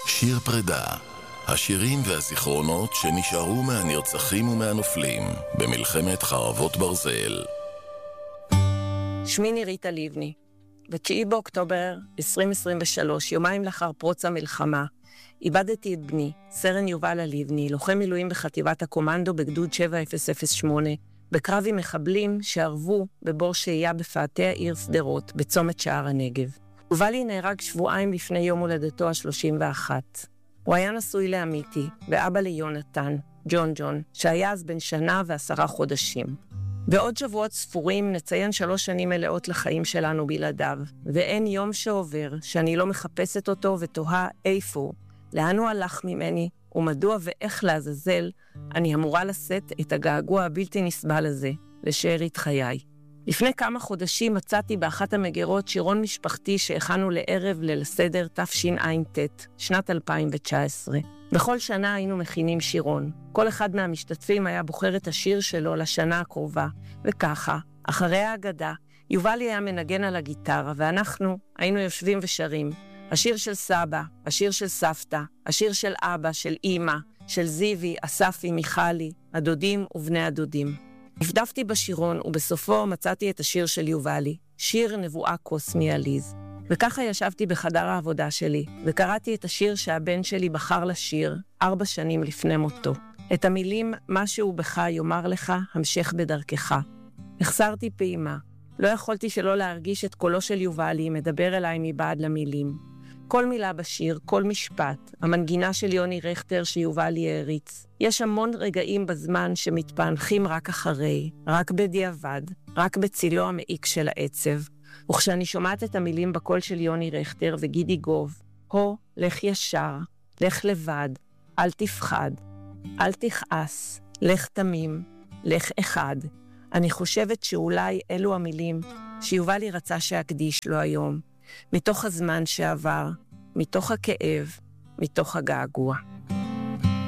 שיר פרידה, השירים והזיכרונות שנשארו מהנרצחים ומהנופלים במלחמת חרבות ברזל. שמי נירית לבני. ב-9 באוקטובר 2023, יומיים לאחר פרוץ המלחמה, איבדתי את בני, סרן יובל לבני, לוחם מילואים בחטיבת הקומנדו בגדוד 7008, בקרב עם מחבלים שערבו בבור שהייה בפאתי העיר שדרות, בצומת שער הנגב. יובלי נהרג שבועיים לפני יום הולדתו ה-31. הוא היה נשוי לאמיתי, ואבא ליונתן, ג'ון, שהיה אז בן 1 ו10 חודשים. בעוד שבועות ספורים נציין 3 שנים מלאות לחיים שלנו בלעדיו, ואין יום שעובר שאני לא מחפשת אותו ותוהה איפה הוא, לאן הוא הלך ממני, ומדוע ואיך לעזאזל אני אמורה לשאת את הגעגוע הבלתי נסבל הזה לשארית חיי. לפני כמה חודשים מצאתי באחת המגירות שירון משפחתי שהכנו לערב ליל הסדר תשע"ט, שנת 2019. בכל שנה היינו מכינים שירון. כל אחד מהמשתתפים היה בוחר את השיר שלו לשנה הקרובה. וככה, אחרי ההגדה, יובלי היה מנגן על הגיטרה, ואנחנו היינו יושבים ושרים. השיר של סבא, השיר של סבתא, השיר של אבא, של אמא, של זיוי, אספי, מיכלי, הדודים ובני הדודים. נפדפתי בשירון, ובסופו מצאתי את השיר של יובלי, שיר נבואה קוסמי עליז. וככה ישבתי בחדר העבודה שלי, וקראתי את השיר שהבן שלי בחר לשיר 4 שנים לפני מותו. את המילים, משהו בך יאמר לך, המשך בדרכך. החסרתי פעימה. לא יכולתי שלא להרגיש את קולו של יובלי מדבר אליי מבעד למילים. כל מילה בשיר, כל משפט, המנגינה של יוני רכטר שיובלי העריץ. יש המון רגעים בזמן שמתפענחים רק אחרי, רק בדיעבד, רק בצילו המעיק של העצב. וכשאני שומעת את המילים בקול של יוני רכטר וגידי גוב, לך ישר, לך לבד, אל תפחד, אל תכעס, לך תמים, לך אחד. אני חושבת שאולי אלו המילים שיובלי רצה שאקדיש לו היום, מתוך הזמן שעבר, מתוך הכאב, מתוך הגעגוע.